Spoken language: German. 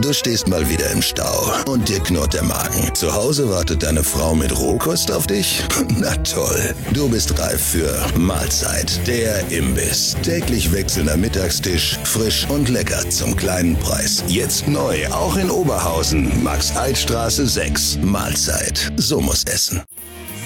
Du stehst mal wieder im Stau und dir knurrt der Magen. Zu Hause wartet deine Frau mit Rohkost auf dich? Na toll, du bist reif für Mahlzeit, der Imbiss. Täglich wechselnder Mittagstisch, frisch und lecker zum kleinen Preis. Jetzt neu, auch in Oberhausen, Max-Alt-Straße 6. Mahlzeit, so muss essen.